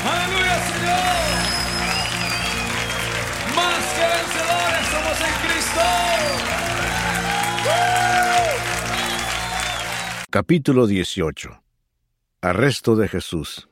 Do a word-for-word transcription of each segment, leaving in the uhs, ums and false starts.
¡Aleluya, Señor! Más que vencedores somos en Cristo. Capítulo dieciocho. Arresto de Jesús.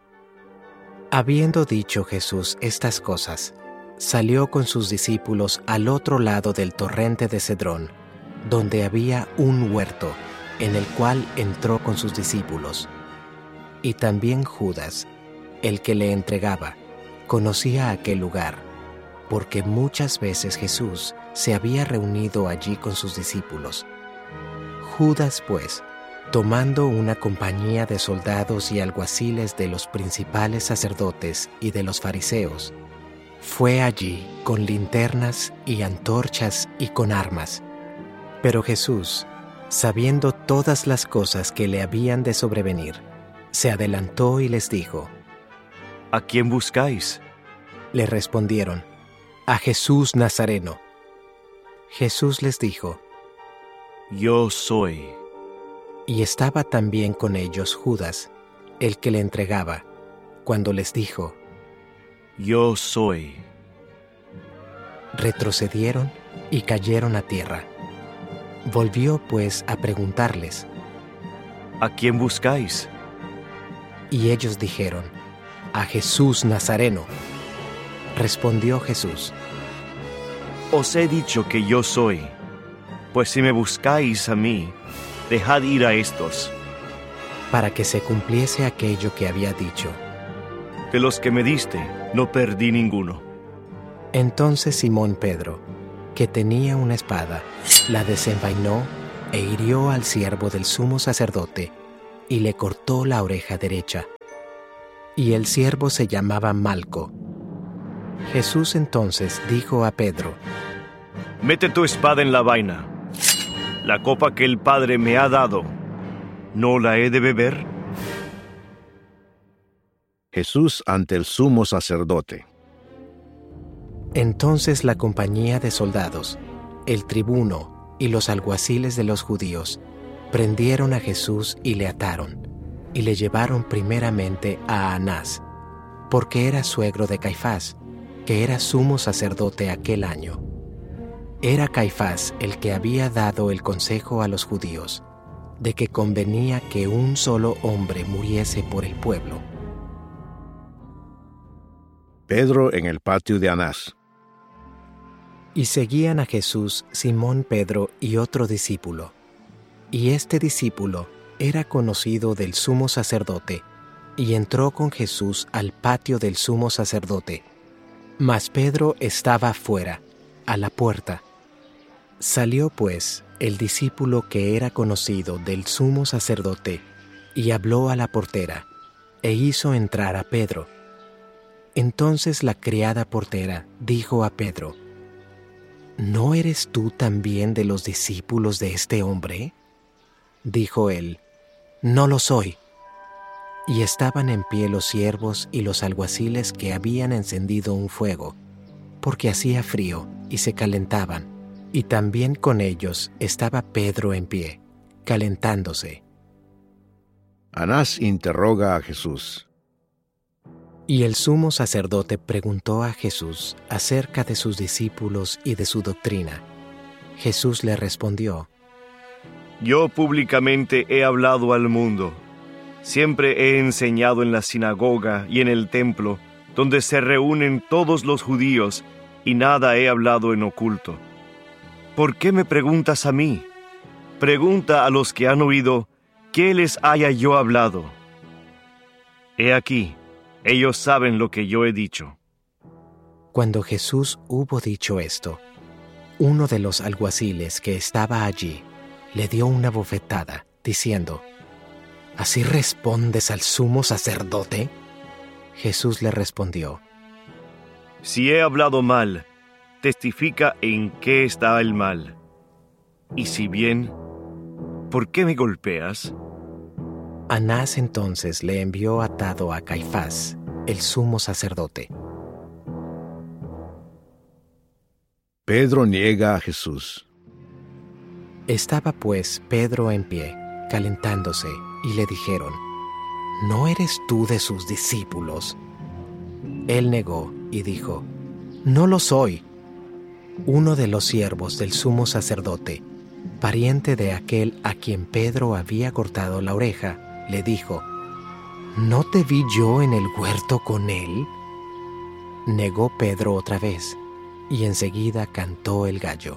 Habiendo dicho Jesús estas cosas, salió con sus discípulos al otro lado del torrente de Cedrón, donde había un huerto, en el cual entró con sus discípulos. Y también Judas, el que le entregaba, conocía aquel lugar, porque muchas veces Jesús se había reunido allí con sus discípulos. Judas, pues, tomando una compañía de soldados y alguaciles de los principales sacerdotes y de los fariseos, fue allí con linternas y antorchas y con armas. Pero Jesús, sabiendo todas las cosas que le habían de sobrevenir, se adelantó y les dijo: ¿A quién buscáis? Le respondieron: a Jesús Nazareno. Jesús les dijo: Yo soy. Y estaba también con ellos Judas, el que le entregaba, cuando les dijo: Yo soy. Retrocedieron y cayeron a tierra. Volvió pues a preguntarles: ¿A quién buscáis? Y ellos dijeron: a Jesús Nazareno. Respondió Jesús: Os he dicho que yo soy. Pues si me buscáis a mí, dejad ir a estos. Para que se cumpliese aquello que había dicho. De los que me diste, no perdí ninguno. Entonces Simón Pedro, que tenía una espada, la desenvainó e hirió al siervo del sumo sacerdote, y le cortó la oreja derecha. Y el siervo se llamaba Malco. Jesús entonces dijo a Pedro: Mete tu espada en la vaina. La copa que el Padre me ha dado, ¿no la he de beber? Jesús ante el sumo sacerdote. Entonces la compañía de soldados, el tribuno y los alguaciles de los judíos prendieron a Jesús y le ataron, y le llevaron primeramente a Anás, porque era suegro de Caifás, que era sumo sacerdote aquel año. Era Caifás el que había dado el consejo a los judíos, de que convenía que un solo hombre muriese por el pueblo. Pedro en el patio de Anás. Y seguían a Jesús Simón Pedro y otro discípulo. Y este discípulo era conocido del sumo sacerdote, y entró con Jesús al patio del sumo sacerdote. Mas Pedro estaba fuera, a la puerta. Salió pues el discípulo que era conocido del sumo sacerdote, y habló a la portera, e hizo entrar a Pedro. Entonces la criada portera dijo a Pedro: ¿No eres tú también de los discípulos de este hombre? Dijo él: No lo soy. Y estaban en pie los siervos y los alguaciles que habían encendido un fuego, porque hacía frío y se calentaban, y también con ellos estaba Pedro en pie, calentándose. Anás interroga a Jesús. Y el sumo sacerdote preguntó a Jesús acerca de sus discípulos y de su doctrina. Jesús le respondió: Yo públicamente he hablado al mundo. Siempre he enseñado en la sinagoga y en el templo, donde se reúnen todos los judíos, y nada he hablado en oculto. ¿Por qué me preguntas a mí? Pregunta a los que han oído qué les haya yo hablado. He aquí, ellos saben lo que yo he dicho. Cuando Jesús hubo dicho esto, uno de los alguaciles que estaba allí le dio una bofetada, diciendo: ¿Así respondes al sumo sacerdote? Jesús le respondió: Si he hablado mal, testifica en qué está el mal. Y si bien, ¿por qué me golpeas? Anás entonces le envió atado a Caifás, el sumo sacerdote. Pedro niega a Jesús. Estaba pues Pedro en pie, calentándose, y le dijeron: ¿No eres tú de sus discípulos? Él negó y dijo: «No lo soy». Uno de los siervos del sumo sacerdote, pariente de aquel a quien Pedro había cortado la oreja, le dijo: «¿No te vi yo en el huerto con él?». Negó Pedro otra vez, y enseguida cantó el gallo.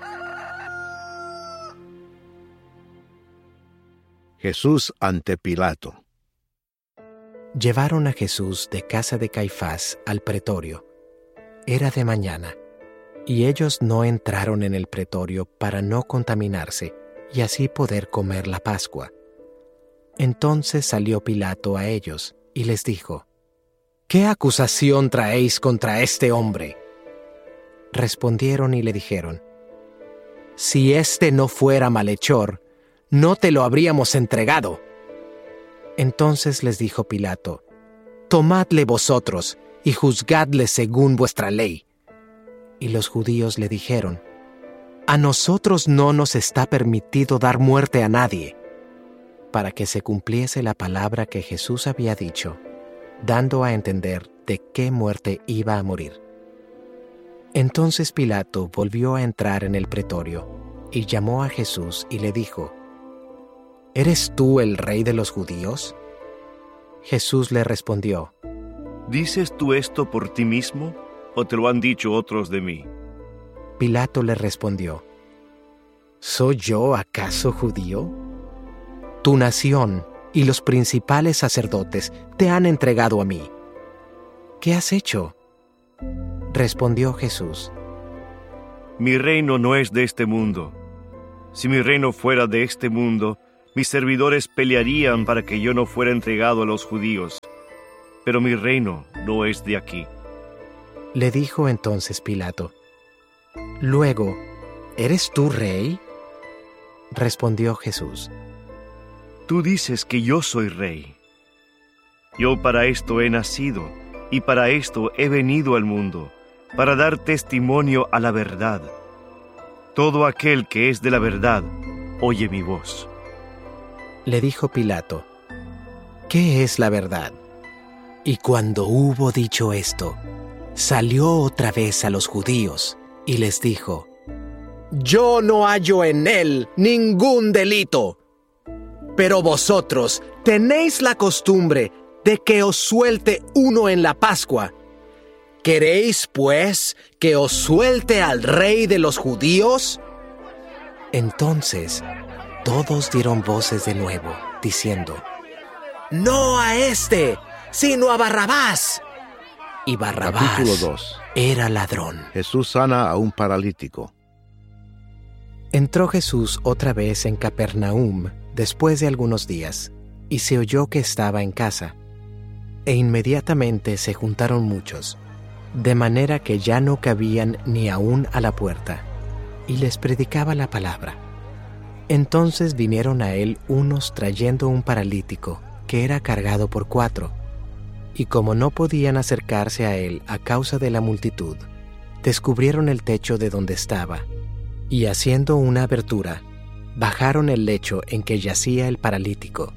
Jesús ante Pilato. Llevaron a Jesús de casa de Caifás al pretorio. Era de mañana, y ellos no entraron en el pretorio para no contaminarse y así poder comer la Pascua. Entonces salió Pilato a ellos y les dijo: «¿Qué acusación traéis contra este hombre?». Respondieron y le dijeron: «Si éste no fuera malhechor, no te lo habríamos entregado». Entonces les dijo Pilato: «Tomadle vosotros y juzgadle según vuestra ley». Y los judíos le dijeron: «A nosotros no nos está permitido dar muerte a nadie», para que se cumpliese la palabra que Jesús había dicho, dando a entender de qué muerte iba a morir. Entonces Pilato volvió a entrar en el pretorio y llamó a Jesús y le dijo: «¿Eres tú el rey de los judíos?». Jesús le respondió: ¿Dices tú esto por ti mismo, o te lo han dicho otros de mí? Pilato le respondió: ¿Soy yo acaso judío? Tu nación y los principales sacerdotes te han entregado a mí. ¿Qué has hecho? Respondió Jesús: Mi reino no es de este mundo. Si mi reino fuera de este mundo, mis servidores pelearían para que yo no fuera entregado a los judíos. Pero mi reino no es de aquí. Le dijo entonces Pilato: Luego, ¿eres tú rey? Respondió Jesús: Tú dices que yo soy rey. Yo para esto he nacido, y para esto he venido al mundo, para dar testimonio a la verdad. Todo aquel que es de la verdad, oye mi voz. Le dijo Pilato: ¿Qué es la verdad? Y cuando hubo dicho esto, salió otra vez a los judíos y les dijo: Yo no hallo en él ningún delito. Pero vosotros tenéis la costumbre de que os suelte uno en la Pascua. ¿Queréis, pues, que os suelte al rey de los judíos? Entonces, todos dieron voces de nuevo, diciendo: No a éste, sino a Barrabás. Y Barrabás Capítulo dos. Era ladrón. Jesús sana a un paralítico. Entró Jesús otra vez en Capernaum después de algunos días, y se oyó que estaba en casa. E inmediatamente se juntaron muchos, de manera que ya no cabían ni aún a la puerta, y les predicaba la palabra. Entonces vinieron a él unos trayendo un paralítico, que era cargado por cuatro, y como no podían acercarse a él a causa de la multitud, descubrieron el techo de donde estaba, y haciendo una abertura, bajaron el lecho en que yacía el paralítico.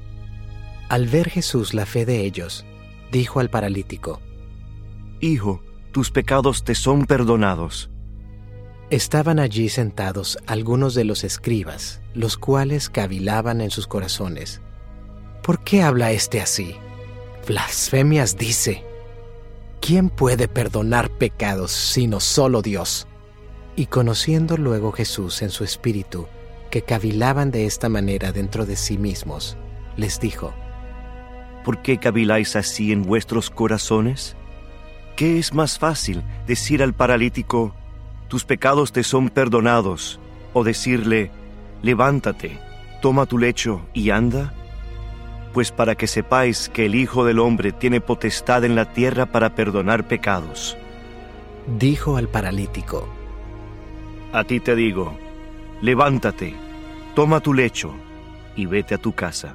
Al ver Jesús la fe de ellos, dijo al paralítico: Hijo, tus pecados te son perdonados. Estaban allí sentados algunos de los escribas, los cuales cavilaban en sus corazones: ¿Por qué habla éste así? Blasfemias dice. ¿Quién puede perdonar pecados sino solo Dios? Y conociendo luego Jesús en su espíritu que cavilaban de esta manera dentro de sí mismos, les dijo: ¿Por qué caviláis así en vuestros corazones? ¿Qué es más fácil, decir al paralítico: tus pecados te son perdonados, o decirle: levántate, toma tu lecho y anda? Pues para que sepáis que el Hijo del Hombre tiene potestad en la tierra para perdonar pecados. Dijo al paralítico: A ti te digo, levántate, toma tu lecho y vete a tu casa.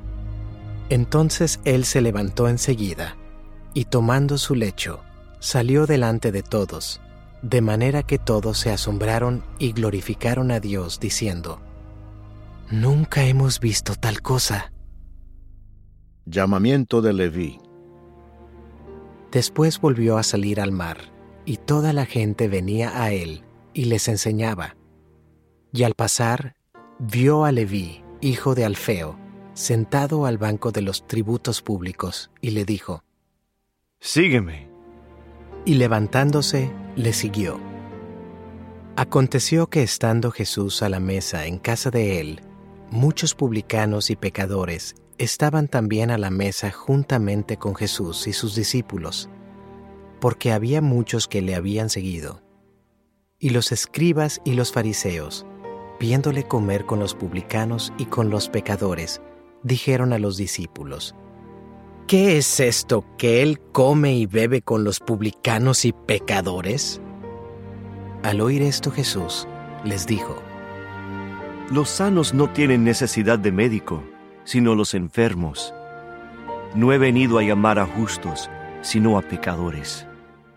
Entonces él se levantó enseguida, y tomando su lecho, salió delante de todos, de manera que todos se asombraron y glorificaron a Dios, diciendo: Nunca hemos visto tal cosa. Llamamiento de Leví. Después volvió a salir al mar, y toda la gente venía a él y les enseñaba. Y al pasar, vio a Leví, hijo de Alfeo, sentado al banco de los tributos públicos, y le dijo: Sígueme. Y levantándose, le siguió. Aconteció que estando Jesús a la mesa en casa de él, muchos publicanos y pecadores estaban también a la mesa juntamente con Jesús y sus discípulos, porque había muchos que le habían seguido. Y los escribas y los fariseos, viéndole comer con los publicanos y con los pecadores, dijeron a los discípulos: ¿Qué es esto que él come y bebe con los publicanos y pecadores? Al oír esto Jesús les dijo: Los sanos no tienen necesidad de médico, sino los enfermos. No he venido a llamar a justos, sino a pecadores.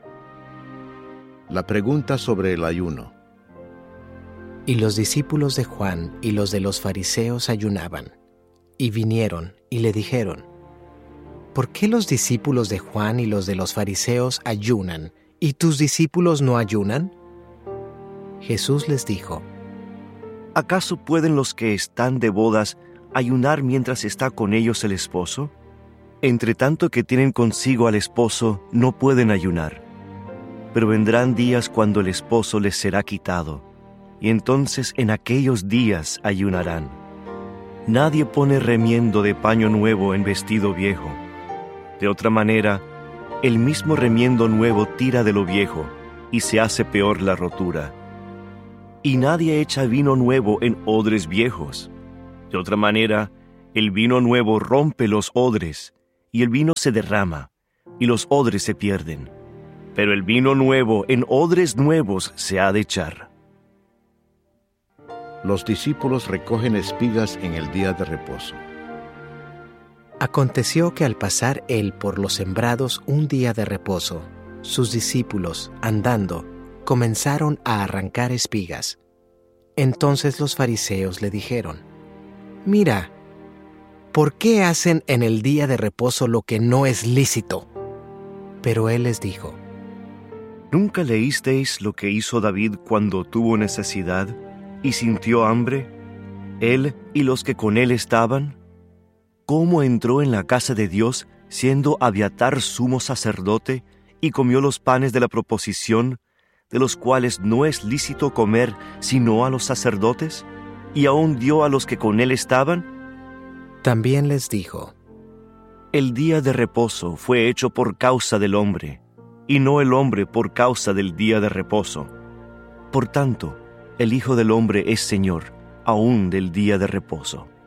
La pregunta sobre el ayuno. Y los discípulos de Juan y los de los fariseos ayunaban, y vinieron y le dijeron: ¿Por qué los discípulos de Juan y los de los fariseos ayunan, y tus discípulos no ayunan? Jesús les dijo: ¿Acaso pueden los que están de bodas ayunar mientras está con ellos el esposo? Entre tanto que tienen consigo al esposo, no pueden ayunar. Pero vendrán días cuando el esposo les será quitado, y entonces en aquellos días ayunarán. Nadie pone remiendo de paño nuevo en vestido viejo. De otra manera, el mismo remiendo nuevo tira de lo viejo, y se hace peor la rotura. Y nadie echa vino nuevo en odres viejos. De otra manera, el vino nuevo rompe los odres, y el vino se derrama, y los odres se pierden. Pero el vino nuevo en odres nuevos se ha de echar. Los discípulos recogen espigas en el día de reposo. Aconteció que al pasar él por los sembrados un día de reposo, sus discípulos, andando, comenzaron a arrancar espigas. Entonces los fariseos le dijeron: Mira, ¿por qué hacen en el día de reposo lo que no es lícito? Pero él les dijo: ¿Nunca leísteis lo que hizo David cuando tuvo necesidad y sintió hambre, él y los que con él estaban? ¿Cómo entró en la casa de Dios siendo Abiatar sumo sacerdote y comió los panes de la proposición, de los cuales no es lícito comer sino a los sacerdotes, y aún dio a los que con él estaban? También les dijo: El día de reposo fue hecho por causa del hombre, y no el hombre por causa del día de reposo. Por tanto, el Hijo del Hombre es Señor, aún del día de reposo.